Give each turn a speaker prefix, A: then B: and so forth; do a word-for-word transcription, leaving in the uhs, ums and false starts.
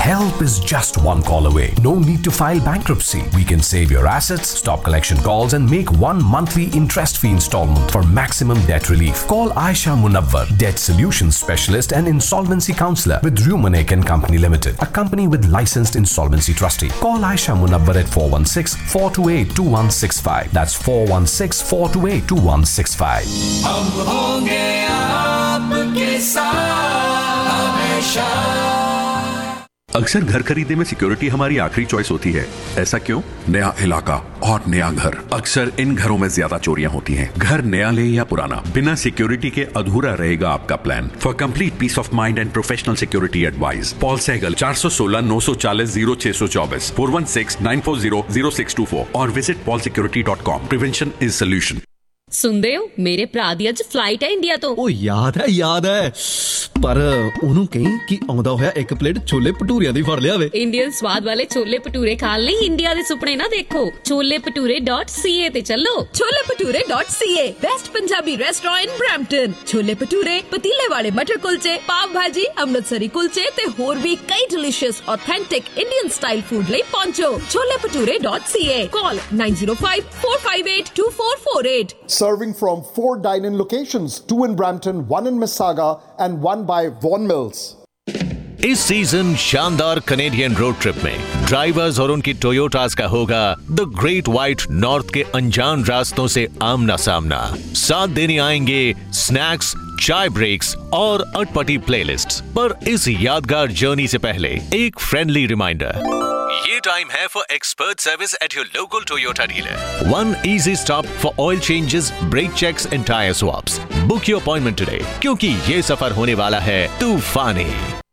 A: help is just one call away. No need to file bankruptcy. We can save your assets, stop collection calls and make one monthly interest-free installment for maximum debt relief. Call Aisha Munawwar, Debt Solutions Specialist and Insolvency Counselor with Rumanek and Company Limited, a company with licensed insolvency trustee. Call Aisha Munawwar at four one six, four two eight, two one six five. That's four one six, four two eight, two one six five.
B: हम होंगे आपके साथ हमेशा।
C: अक्सर घर खरीदने में security हमारी आखिरी चॉइस होती है। ऐसा क्यों?
D: नया इलाका और नया घर।
C: अक्सर इन घरों में ज्यादा चोरियां होती हैं। घर नया ले या पुराना, बिना सिक्योरिटी के अधूरा रहेगा आपका plan. For complete piece of mind and professional security advice, Paul Sehgal, चार सौ सोलह नौ सौ चालीस जीरो छह सौ चौबीस, four one six nine four zero zero six to four और visit Paul security dot com. Prevention is solution.
E: सुनदे हो, मेरे भरा दी अज फ्लाइट है इंडिया तो।
F: ओ याद है याद है, पर ਉਹਨੂੰ ਕਹੀਂ ਕਿ ਆਉਂਦਾ ਹੋਇਆ ਇੱਕ ਪਲੇਟ ਛੋਲੇ ਭਟੂਰਿਆਂ ਦੀ ਫੜ ਲਿਆਵੇ।
E: इंडियन स्वाद वाले छोले भटूरे खान ਲਈ इंडिया ਦੇ ਸੁਪਨੇ ਨਾ ਦੇਖੋ, ਛੋਲੇ ਭਟੂਰੇ ਡਾਟ ਸੀ ਏ ਤੇ ਚੱਲੋ।
G: Chole bhature dot C A, best Punjabi restaurant in Brampton. Chole bhature, पतीले वाले मटर कुलचे, पाव भाजी, अमृतसरी कुलचे ते होर भी कई delicious authentic Indian style food ਲਈ पहुंचो। Chole bhature dot C A. Call nine zero five, four five eight, to four four eight.
H: Serving from four dine-in locations, two in Brampton, one in Mississauga and one by Vaughan Mills.
I: इस season शानदार Canadian road trip में drivers और उनकी टोयोटास का होगा the great white north के अनजान रास्तों से आमना सामना। साथ देने आएंगे स्नैक्स, चाय ब्रेक्स और अटपटी प्लेलिस्ट्स। पर इस यादगार जर्नी से पहले एक फ्रेंडली रिमाइंडर, ये टाइम है for expert service at your local Toyota dealer. One easy stop for oil changes, break checks and tyre swaps. Book your appointment today, क्योंकि ये सफर होने वाला है तूफानी।